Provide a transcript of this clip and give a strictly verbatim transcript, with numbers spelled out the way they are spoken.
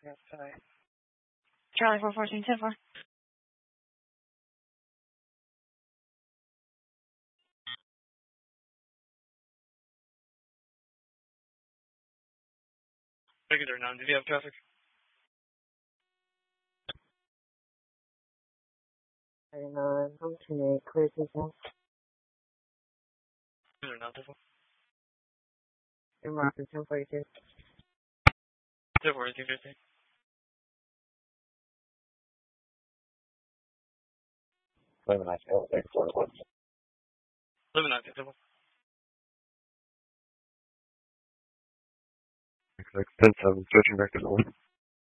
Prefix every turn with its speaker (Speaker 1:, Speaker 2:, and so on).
Speaker 1: Yes, hi.
Speaker 2: Charlie four fourteen ten four.
Speaker 1: Regular nine. Did you have traffic?
Speaker 3: thirty-nine, I'm ten eight, clear system.
Speaker 1: Regular nine. ten four.
Speaker 3: In Rockford, ten forty-two.
Speaker 1: ten four, eighteen fifteen.
Speaker 4: eleven nine, ten four.
Speaker 1: eleven nine, ten four.
Speaker 4: ten seven, switching back to the one.